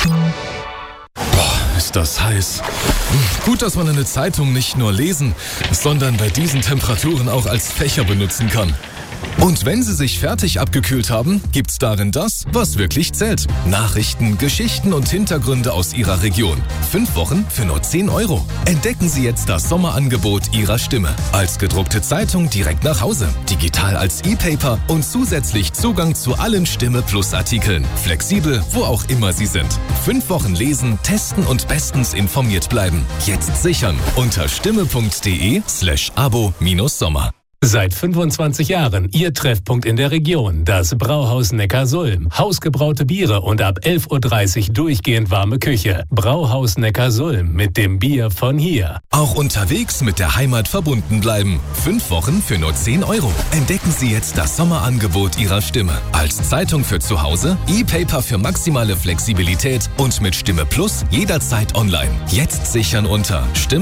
Ist das heiß. Gut, dass man eine Zeitung nicht nur lesen, sondern bei diesen Temperaturen auch als Fächer benutzen kann. Und wenn Sie sich fertig abgekühlt haben, gibt's darin das, was wirklich zählt. Nachrichten, Geschichten und Hintergründe aus Ihrer Region. 5 Wochen für nur 10 €. Entdecken Sie jetzt das Sommerangebot Ihrer Stimme. Als gedruckte Zeitung direkt nach Hause, digital als E-Paper und zusätzlich Zugang zu allen Stimme Plus Artikeln. Flexibel, wo auch immer Sie sind. 5 Wochen lesen, testen und bestens informiert bleiben. Jetzt sichern unter stimme.de/abo-sommer. Seit 25 Jahren Ihr Treffpunkt in der Region, das Brauhaus Neckarsulm. Hausgebraute Biere und ab 11:30 Uhr durchgehend warme Küche. Brauhaus Neckarsulm mit dem Bier von hier. Auch unterwegs mit der Heimat verbunden bleiben. 5 Wochen für nur 10 €. Entdecken Sie jetzt das Sommerangebot Ihrer Stimme. Als Zeitung für zu Hause, E-Paper für maximale Flexibilität und mit Stimme Plus jederzeit online. Jetzt sichern unter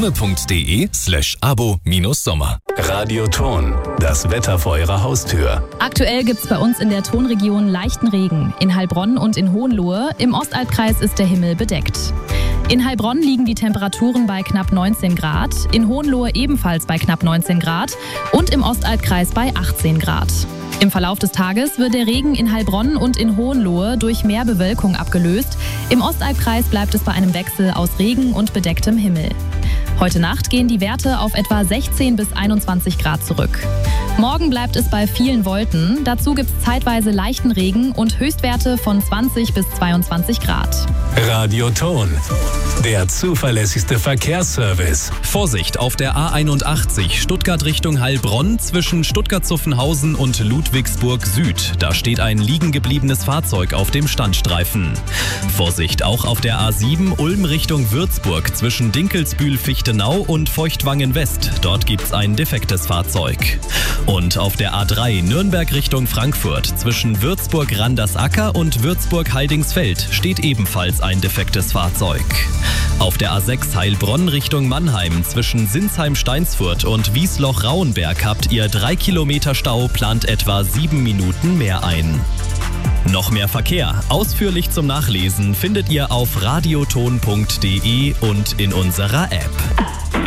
stimme.de/abo-sommer. Radio Ton, das Wetter vor Ihrer Haustür. Aktuell gibt's bei uns in der Tonregion leichten Regen. In Heilbronn und in Hohenlohe. Im Ostalbkreis ist der Himmel bedeckt. In Heilbronn liegen die Temperaturen bei knapp 19 Grad, in Hohenlohe ebenfalls bei knapp 19 Grad und im Ostalbkreis bei 18 Grad. Im Verlauf des Tages wird der Regen in Heilbronn und in Hohenlohe durch mehr Bewölkung abgelöst. Im Ostalbkreis bleibt es bei einem Wechsel aus Regen und bedecktem Himmel. Heute Nacht gehen die Werte auf etwa 16 bis 21 Grad zurück. Morgen bleibt es bei vielen Wolken. Dazu gibt es zeitweise leichten Regen und Höchstwerte von 20 bis 22 Grad. Radio Ton, der zuverlässigste Verkehrsservice. Vorsicht auf der A81 Stuttgart Richtung Heilbronn zwischen Stuttgart-Zuffenhausen und Ludwigsburg Süd. Da steht ein liegen gebliebenes Fahrzeug auf dem Standstreifen. Vorsicht auch auf der A7 Ulm Richtung Würzburg zwischen Dinkelsbühl-Fichtenau und Feuchtwangen West. Dort gibt's ein defektes Fahrzeug. Und auf der A3 Nürnberg Richtung Frankfurt zwischen Würzburg-Randersacker und Würzburg-Heidingsfeld steht ebenfalls ein defektes Fahrzeug. Auf der A6 Heilbronn Richtung Mannheim zwischen Sinsheim-Steinsfurt und Wiesloch-Rauenberg habt ihr 3 Kilometer Stau, plant etwa 7 Minuten mehr ein. Noch mehr Verkehr, ausführlich zum Nachlesen, findet ihr auf radioton.de und in unserer App.